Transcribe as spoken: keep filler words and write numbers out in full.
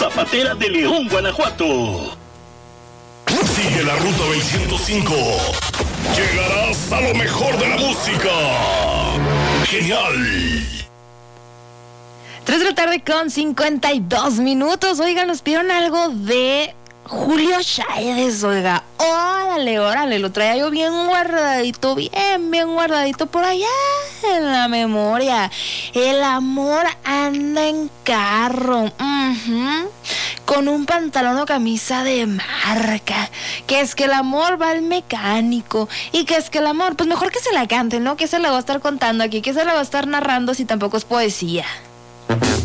Zapatera de León, Guanajuato. Sigue la ruta del ciento cinco. Llegarás a lo mejor de la música. Genial. tres de la tarde con cincuenta y dos minutos. Oigan, nos pidieron algo de Julio Chávez, oiga. Órale, órale, lo traía yo bien guardadito, bien, bien guardadito por allá en la memoria. El amor anda en carro, uh-huh, con un pantalón o camisa de marca. Que es que el amor va al mecánico. Y que es que el amor, pues mejor que se la cante, ¿no? Que se la va a estar contando aquí, que se la va a estar narrando si tampoco es poesía.